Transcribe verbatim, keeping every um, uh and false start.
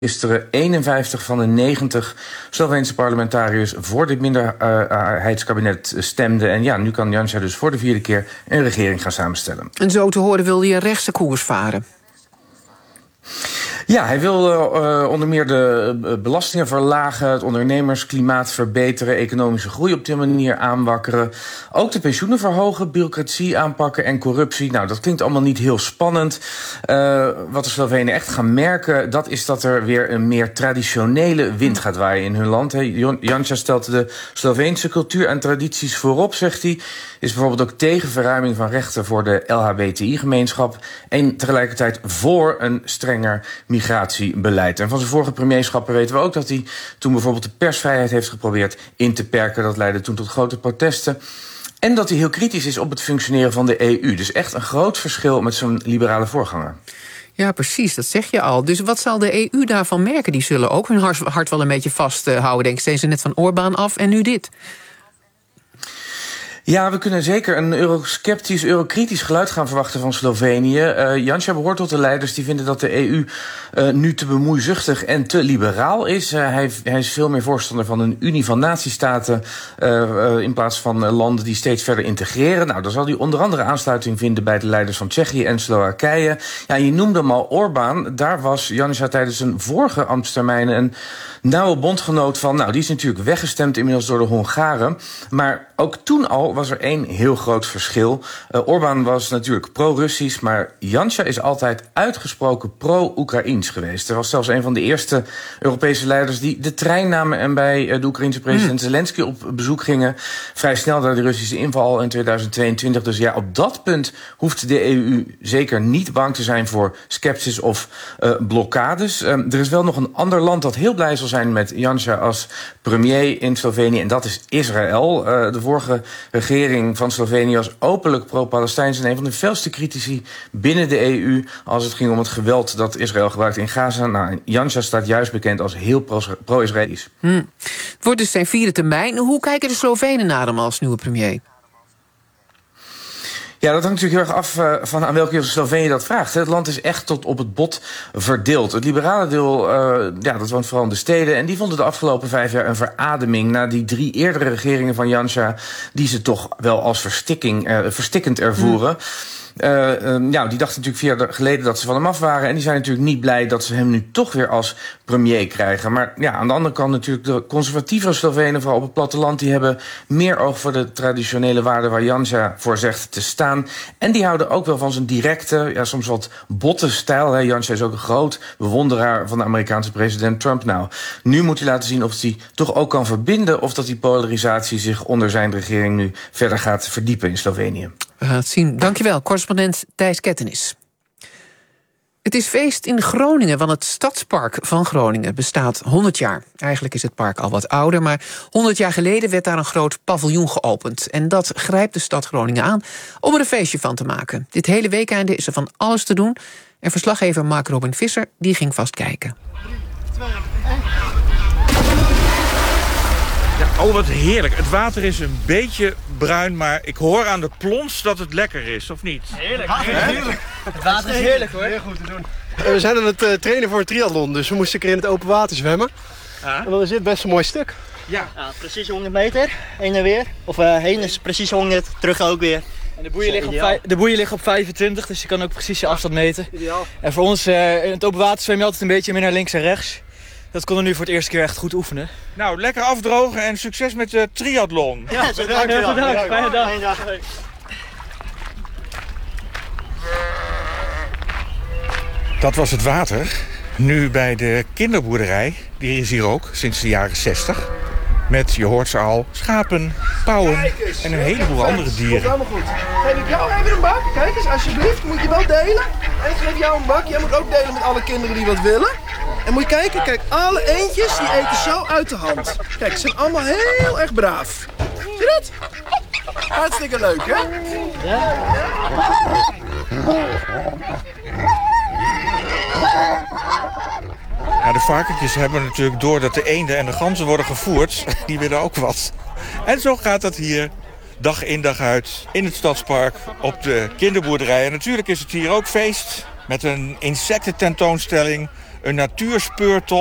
Gisteren eenenvijftig van de negentig Sloveense parlementariërs voor dit minderheidskabinet stemden. En ja, nu kan Janša dus voor de vierde keer een regering gaan samenstellen. En zo te horen wil hij een rechtse koers varen. Ja, hij wil uh, onder meer de uh, belastingen verlagen, het ondernemersklimaat verbeteren, economische groei op die manier aanwakkeren. Ook de pensioenen verhogen, bureaucratie aanpakken en corruptie. Nou, dat klinkt allemaal niet heel spannend. Uh, wat de Slovenen echt gaan merken, dat is dat er weer een meer traditionele wind gaat waaien in hun land. Janša stelt de Sloveense cultuur en tradities voorop, zegt hij. Is bijvoorbeeld ook tegen verruiming van rechten voor de L H B T I-gemeenschap en tegelijkertijd voor een strenger migratiebeleid. En van zijn vorige premierschappen weten we ook dat hij toen bijvoorbeeld de persvrijheid heeft geprobeerd in te perken. Dat leidde toen tot grote protesten. En dat hij heel kritisch is op het functioneren van de E U. Dus echt een groot verschil met zijn liberale voorganger. Ja, precies, dat zeg je al. Dus wat zal de E U daarvan merken? Die zullen ook hun hart wel een beetje vasthouden, denk ik. Steeds net van Orbán af en nu dit. Ja, we kunnen zeker een eurosceptisch, eurokritisch geluid gaan verwachten van Slovenië. Uh, Janša behoort tot de leiders die vinden dat de E U uh, nu te bemoeizuchtig en te liberaal is. Uh, hij, hij is veel meer voorstander van een unie van natiestaten uh, uh, in plaats van uh, landen die steeds verder integreren. Nou, dan zal hij onder andere aansluiting vinden bij de leiders van Tsjechië en Slowakije. Ja, je noemde hem al Orbán. Daar was Janša tijdens zijn vorige ambtstermijnen een nauwe bondgenoot van. Nou, die is natuurlijk weggestemd inmiddels door de Hongaren. Maar ook toen al was er één heel groot verschil. Uh, Orbán was natuurlijk pro-Russisch, maar Janša is altijd uitgesproken pro-Oekraïens geweest. Er was zelfs een van de eerste Europese leiders die de trein namen en bij uh, de Oekraïense president mm. Zelensky op bezoek gingen. Vrij snel na de Russische inval in tweeduizend tweeëntwintig. Dus ja, op dat punt hoeft de E U zeker niet bang te zijn voor sceptisch of uh, blokkades. Uh, er is wel nog een ander land dat heel blij zal zijn met Janša als premier in Slovenië, en dat is Israël. Uh, de vorige regering van Slovenië was openlijk pro-Palestijns en een van de felste critici binnen de E U als het ging om het geweld dat Israël gebruikt in Gaza. Nou, Janša staat juist bekend als heel pro-Israëlisch. Hm. Het wordt dus zijn vierde termijn. Hoe kijken de Slovenen naar hem als nieuwe premier? Ja, dat hangt natuurlijk heel erg af uh, van aan welke Slovenië dat vraagt. Het land is echt tot op het bot verdeeld. Het liberale deel, uh, ja, dat woont vooral in de steden, en die vonden de afgelopen vijf jaar een verademing na die drie eerdere regeringen van Janša, die ze toch wel als verstikking, uh, verstikkend ervoeren. Mm. Uh, uh, ja, die dachten natuurlijk vier jaar geleden dat ze van hem af waren, en die zijn natuurlijk niet blij dat ze hem nu toch weer als premier krijgen. Maar ja, aan de andere kant natuurlijk de conservatieve Slovenen, vooral op het platteland, die hebben meer oog voor de traditionele waarden waar Janša voor zegt te staan. En die houden ook wel van zijn directe, ja, soms wat botte stijl. Hè. Janša is ook een groot bewonderaar van de Amerikaanse president Trump. Nou, nu moet hij laten zien of hij toch ook kan verbinden, of dat die polarisatie zich onder zijn regering nu verder gaat verdiepen in Slovenië. We gaan het zien. Dankjewel, correspondent Thijs Kettenis. Het is feest in Groningen, want het Stadspark van Groningen bestaat honderd jaar. Eigenlijk is het park al wat ouder, maar honderd jaar geleden werd daar een groot paviljoen geopend. En dat grijpt de stad Groningen aan om er een feestje van te maken. Dit hele weekende is er van alles te doen. En verslaggever Mark Robin Visser die ging vast kijken. Ja, oh, wat heerlijk. Het water is een beetje bruin, maar ik hoor aan de plons dat het lekker is, of niet? Heerlijk, heerlijk. heerlijk. Het water is heerlijk, hoor. Heel goed te doen. We zijn aan het uh, trainen voor een triathlon, dus we moesten een keer in het open water zwemmen. Ja. En dan is dit best een mooi stuk. Ja, ja precies honderd meter, heen en weer. Of uh, heen is precies honderd, terug ook weer. En de boeien, liggen op, vijf, de boeien liggen op vijfentwintig, dus je kan ook precies je afstand meten. Ideaal. En voor ons uh, in het open water zwem je altijd een beetje meer naar links en rechts. Dat konden we nu voor het eerste keer echt goed oefenen. Nou, lekker afdrogen en succes met de triathlon. Ja, ja, bedankt. Heel bedankt. Fijne dag. Fijne dag. Dat was het water. Nu bij de kinderboerderij. Die is hier ook sinds de jaren zestig. Met, je hoort ze al, schapen, pauwen en een heleboel andere dieren. Komt allemaal goed. Geef ik jou even een bak? Kijk eens, alsjeblieft, moet je wel delen. En ik geef jou een bak. Jij moet ook delen met alle kinderen die wat willen. En moet je kijken, kijk, alle eendjes die eten zo uit de hand. Kijk, ze zijn allemaal heel erg braaf. Zie je dat? Hartstikke leuk, hè? Ja. Ja, de varkentjes hebben natuurlijk door dat de eenden en de ganzen worden gevoerd. Die willen ook wat. En zo gaat dat hier dag in dag uit in het Stadspark op de kinderboerderij. En natuurlijk is het hier ook feest met een insectententoonstelling, een natuurspeurtocht